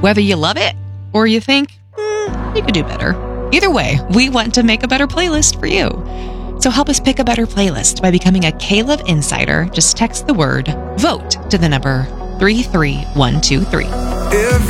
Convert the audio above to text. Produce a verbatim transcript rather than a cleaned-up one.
Whether you love it or you think, mm, you could do better. Either way, we want to make a better playlist for you. So help us pick a better playlist by becoming a K-Love Insider. Just text the word VOTE to the number three three one two three.